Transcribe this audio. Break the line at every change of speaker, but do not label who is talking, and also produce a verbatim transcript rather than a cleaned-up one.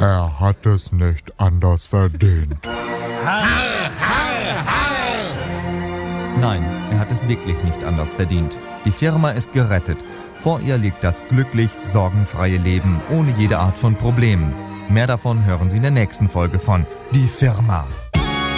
Er hat es nicht anders verdient.
Nein, er hat es wirklich nicht anders verdient. Die Firma ist gerettet. Vor ihr liegt das glücklich sorgenfreie Leben ohne jede Art von Problemen. Mehr davon hören Sie in der nächsten Folge von Die Firma.